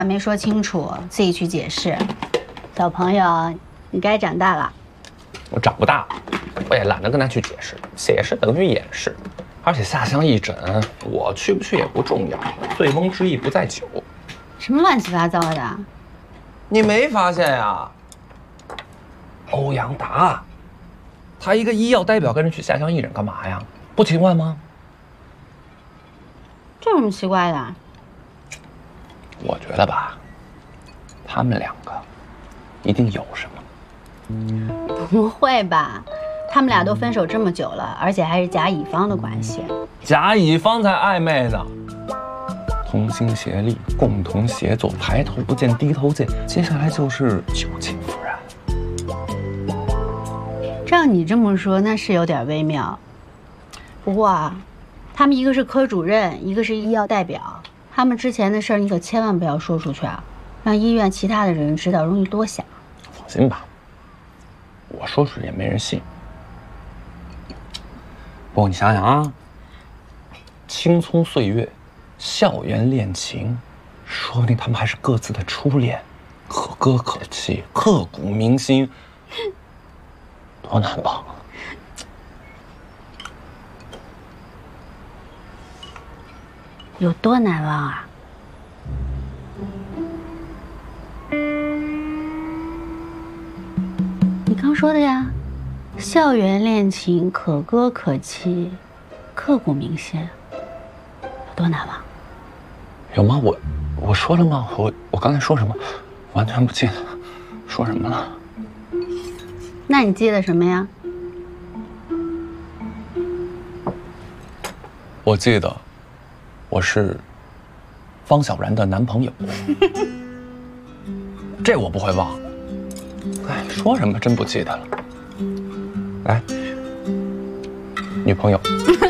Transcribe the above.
没说清楚，自己去解释。小朋友，你该长大了。 我长不大，我也懒得跟他去解释，解释等于掩饰。而且下乡义诊，我去不去也不重要，醉翁之意不在酒。 什么乱七八糟的？ 你没发现呀？欧阳达，他一个医药代表跟人去下乡义诊干嘛呀？不奇怪吗？ 这有什么奇怪的？ 我觉得吧，他们两个一定有什么。 不会吧？他们俩都分手这么久了，而且还是甲乙方的关系。 甲乙方才暧昧呢。同心协力，共同协作，抬头不见低头见，接下来就是旧情复燃。 照你这么说，那是有点微妙。不过啊，他们一个是科主任，一个是医药代表，他们之前的事儿你可千万不要说出去啊，让医院其他的人知道容易多想。 放心吧，我说出去也没人信。不过你想想啊，青葱岁月，校园恋情，说不定他们还是各自的初恋，可歌可泣，刻骨铭心，多难忘啊！ 有多难忘啊？你刚说的呀，校园恋情可歌可泣，刻骨铭心，有多难忘？ 有吗？我说了吗？我刚才说什么？完全不记得，说什么了？ 那你记得什么呀？ 我记得，我是方小然的男朋友，这我不会忘。哎，说什么真不记得了。来，女朋友。